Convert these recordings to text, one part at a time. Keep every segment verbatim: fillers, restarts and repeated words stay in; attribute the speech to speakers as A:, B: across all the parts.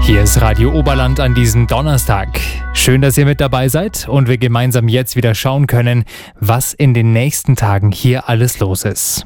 A: Hier ist Radio Oberland an diesem Donnerstag. Schön, dass ihr mit dabei seid und wir gemeinsam jetzt wieder schauen können, was in den nächsten Tagen hier alles los ist.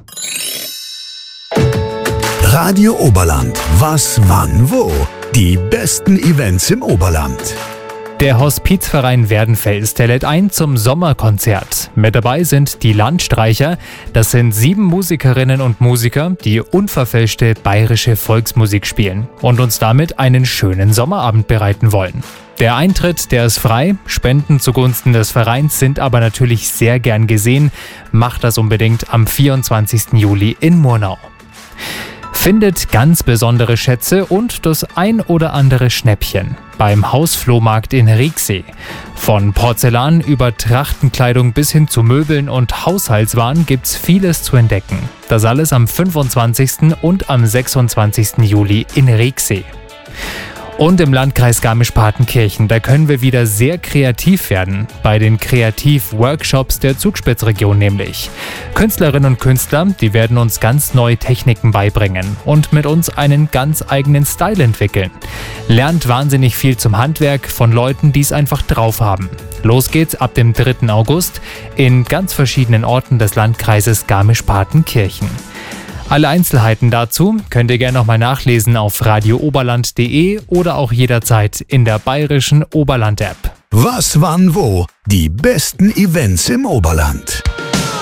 B: Radio Oberland. Was, wann, wo? Die besten Events im Oberland.
A: Der Hospizverein Werdenfels, der lädt ein zum Sommerkonzert. Mit dabei sind die Landstreicher. Das sind sieben Musikerinnen und Musiker, die unverfälschte bayerische Volksmusik spielen und uns damit einen schönen Sommerabend bereiten wollen. Der Eintritt, der ist frei. Spenden zugunsten des Vereins sind aber natürlich sehr gern gesehen. Macht das unbedingt am vierundzwanzigsten Juli in Murnau. Findet ganz besondere Schätze und das ein oder andere Schnäppchen beim Hausflohmarkt in Rieksee. Von Porzellan über Trachtenkleidung bis hin zu Möbeln und Haushaltswaren gibt's vieles zu entdecken. Das alles am fünfundzwanzigsten und am sechsundzwanzigsten Juli in Rieksee. Und im Landkreis Garmisch-Partenkirchen, da können wir wieder sehr kreativ werden. Bei den Kreativ-Workshops der Zugspitzregion nämlich. Künstlerinnen und Künstler, die werden uns ganz neue Techniken beibringen und mit uns einen ganz eigenen Style entwickeln. Lernt wahnsinnig viel zum Handwerk von Leuten, die es einfach drauf haben. Los geht's ab dem dritten August in ganz verschiedenen Orten des Landkreises Garmisch-Partenkirchen. Alle Einzelheiten dazu könnt ihr gerne nochmal nachlesen auf radio oberland punkt de oder auch jederzeit in der bayerischen Oberland-App.
B: Was, wann, wo? Die besten Events im Oberland.